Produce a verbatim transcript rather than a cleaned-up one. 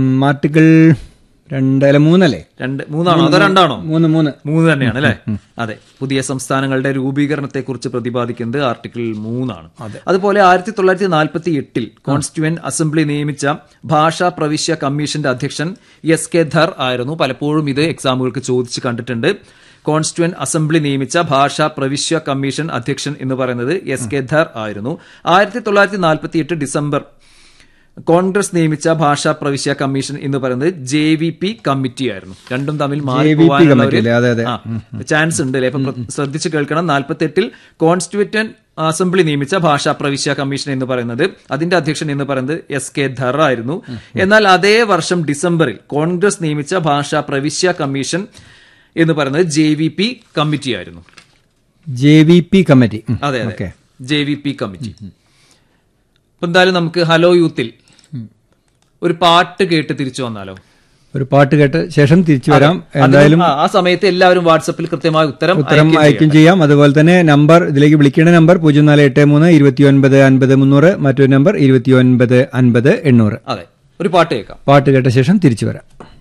Article രണ്ടല്ല മൂന്നല്ലേ രണ്ട് മൂന്നാണോ അതോ രണ്ടാണോ? മൂന്ന് മൂന്ന് മൂന്ന് തന്നെയാണ് അല്ലെ? അതെ, പുതിയ സംസ്ഥാനങ്ങളുടെ രൂപീകരണത്തെ കുറിച്ച് പ്രതിപാദിക്കുന്നത് ആർട്ടിക്കിൾ മൂന്നാണ്. അതുപോലെ ആയിരത്തി തൊള്ളായിരത്തി നാൽപ്പത്തി എട്ടിൽ കോൺസ്റ്റിറ്റ്യൂവന്റ് അസംബ്ലി നിയമിച്ച ഭാഷാ പ്രവിശ്യ കമ്മീഷന്റെ അധ്യക്ഷൻ എസ് കെ ധർ ആയിരുന്നു. പലപ്പോഴും ഇത് എക്സാമുകൾക്ക് ചോദിച്ചു കണ്ടിട്ടുണ്ട്. കോൺസ്റ്റിറ്റ്യൂവന്റ് അസംബ്ലി നിയമിച്ച ഭാഷാ പ്രവിശ്യ കമ്മീഷൻ അധ്യക്ഷൻ എന്ന് പറയുന്നത് എസ് കെ ധർ ആയിരുന്നു. ആയിരത്തി തൊള്ളായിരത്തി നാൽപ്പത്തി എട്ട് ഡിസംബർ കോൺഗ്രസ് നിയമിച്ച ഭാഷാ പ്രവിശ്യ കമ്മീഷൻ എന്ന് പറയുന്നത് ജെ വി പി കമ്മിറ്റി ആയിരുന്നു. രണ്ടും തമ്മിൽ മാറിപ്പോവാനുള്ള ഒരു ചാൻസ് ഉണ്ട് അല്ലെ? അപ്പൊ ശ്രദ്ധിച്ചു കേൾക്കണം. നാൽപ്പത്തി എട്ടിൽ കോൺസ്റ്റിറ്റ്യൂവന്റ് അസംബ്ലി നിയമിച്ച ഭാഷാ പ്രവിശ്യ കമ്മീഷൻ എന്ന് പറയുന്നത് അതിന്റെ അധ്യക്ഷൻ എന്ന് പറയുന്നത് എസ് കെ ധർ ആയിരുന്നു. എന്നാൽ അതേ വർഷം ഡിസംബറിൽ കോൺഗ്രസ് നിയമിച്ച ഭാഷാ പ്രവിശ്യ കമ്മീഷൻ എന്ന് പറയുന്നത് ജെ വി പി കമ്മിറ്റി ആയിരുന്നു. ജെ വി പി കമ്മിറ്റി അതെ അതെ ജെ വി പി കമ്മിറ്റി. അപ്പൊ എന്തായാലും നമുക്ക് ഹലോ യൂത്തിൽ ഒരു പാട്ട് കേട്ട് തിരിച്ചു വന്നാലോ? ഒരു പാട്ട് കേട്ട് ശേഷം തിരിച്ചു വരാം. എന്തായാലും ആ സമയത്ത് എല്ലാവരും വാട്സപ്പിൽ കൃത്യമായ ഉത്തരം ഉത്തരം അയക്കും ചെയ്യാം. അതുപോലെ തന്നെ നമ്പർ ഇതിലേക്ക് വിളിക്കേണ്ട നമ്പർ പൂജ്യം നാല് എട്ട് മൂന്ന് ഇരുപത്തി ഒൻപത് അൻപത് മുന്നൂറ്, മറ്റൊരു നമ്പർ ഇരുപത്തി ഒൻപത് അൻപത് എണ്ണൂറ്. അതെ, ഒരു പാട്ട് കേൾക്കാം. പാട്ട് കേട്ട ശേഷം തിരിച്ചു വരാം.